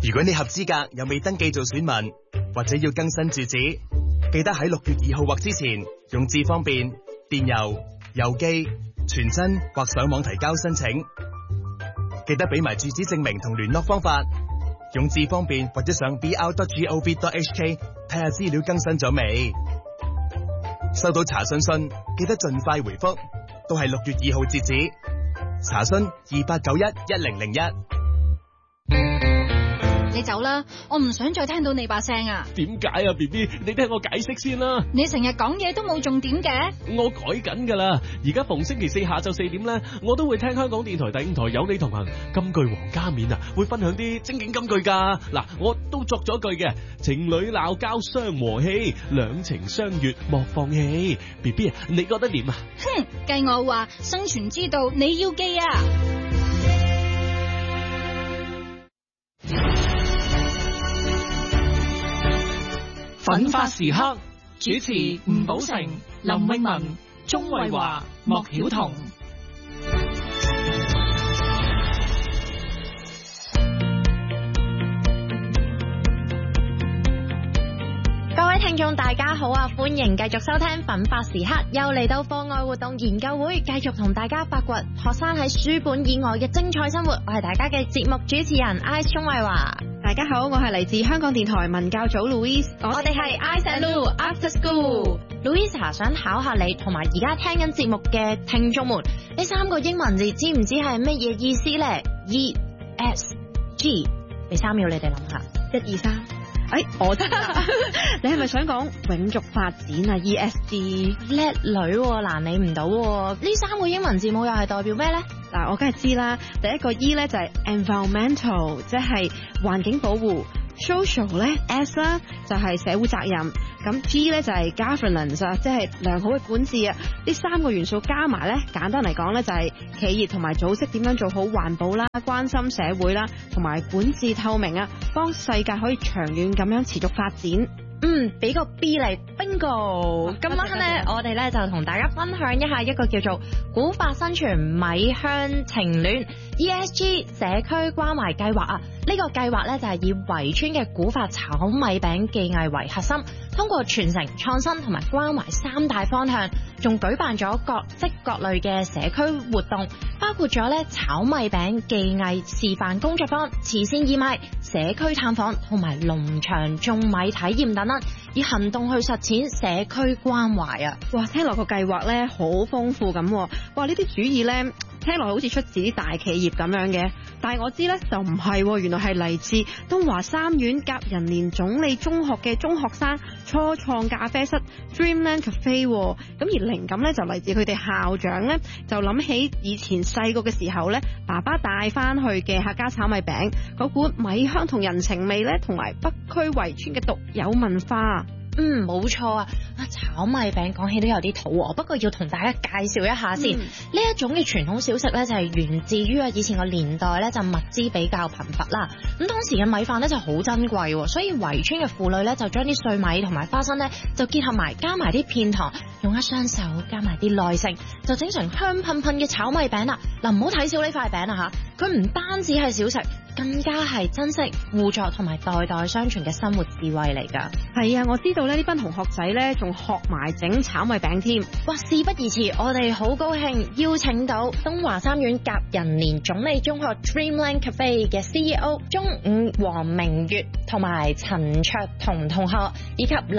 如果你合資格又未登記做選民，或者要更新住址，記得喺6月2號或之前用智方便、電郵、郵寄、傳真或上網提交申請。記得俾埋住址證明同聯絡方法，用智方便或者上 br.gov.hk 睇下資料更新咗未。收到查詢信記得盡快回覆，都係6月2號截止。查詢28911001。 你走啦，我唔想再聽到你把聲啊！ 點解啊 BB？ 你聽我解釋先啦。 你成日講嘢都冇重點嘅。 我改緊噶啦，而家逢星期4下晝4點咧，我都會聽香港電台第5台有你同行金句皇家面啊，會分享啲精警金句噶。嗱，我都作咗句嘅，情侶鬧交傷和氣，兩情相悅莫放棄。BB 啊，你覺得點啊？ 哼，計我話生存之道你要記啊！ 奮發時刻主持吳寶成、林詠雯、鍾慧華、莫曉彤。 各位聽眾大家好啊，歡迎繼續收聽奮發時刻，又嚟到課外活動研究會，繼續同大家發掘學生喺書本以外嘅精彩生活。我係大家嘅節目主持人 Ice 鍾慧華。 大家好，我係嚟自香港電台文教組 Louise， 我哋係 Ice and Lou After School。 Louisa 想考下你同埋而家聽緊節目嘅聽眾們，呢3個英文字知唔知係乜嘢意思呢？ ESG， 俾3秒你哋諗下。 1、2、3。我知啦。你係咪想講永續發展啊 ？ESG 叻女喎，難你唔到喎。呢3個英文字母又係代表咩呢？ 嗱，我梗係知啦。第一個 E 咧就係 environmental， 即係環境保護。social 咧 S 啦就係社會責任。咁 G 咧就係 governance 啊，即係良好嘅管治啊。呢3個元素加埋咧，簡單嚟講咧就係企業同埋組織點樣做好環保啦、關心社會啦，同埋管治透明啊，幫世界可以長遠咁樣持續發展。 俾個 B 嚟 bingo。今晚咧，我哋咧就同大家分享一下一個叫做古法新傳米香情戀 ESG 社區關懷計劃啊。呢個計劃咧就係以圍村嘅古法炒米餅技藝為核心，通過傳承、創新同埋關懷3大方向，仲舉辦咗各式各類嘅社區活動，包括咗咧炒米餅技藝示範工作坊、慈善義賣、社區探訪同埋農場種米體驗等等，以行動去實踐社區關懷啊！ 哇，聽落個計劃咧好豐富咁，哇！呢啲主意咧聽落好似出自啲大企業咁樣嘅，但係我知咧就唔係，原來係嚟自東華三院甲寅年總理中學嘅中學生初創咖啡室 Dreamland Cafe。咁而靈感咧就嚟自佢哋校長咧，就諗起以前細個嘅時候咧，爸爸帶翻去嘅客家炒米餅嗰股米香同人情味咧，同埋北區圍村嘅獨有文化。 冇錯啊！炒米餅講起都有啲肚餓，不過要同大家介紹一下先。呢一種嘅傳統小食咧，就係源自於以前個年代咧，就物資比較貧乏啦。咁當時嘅米飯咧就好珍貴，所以圍村嘅婦女咧就將啲碎米同埋花生咧就結合埋，加埋啲片糖，用一雙手加埋啲耐性，就整成香噴噴嘅炒米餅啦。嗱，唔好睇少呢塊餅啊嚇，佢唔單止係小食，更加係珍惜、互助同埋代代相傳嘅生活智慧嚟㗎。 係啊，我知道呢班同學仔咧仲學埋整炒米餅添。 哇！事不宜遲，我哋好高興邀請到東華三院甲寅年總理中學 Dreamland Cafe 嘅 CEO 鍾伍黃明月同埋陳卓彤同學以及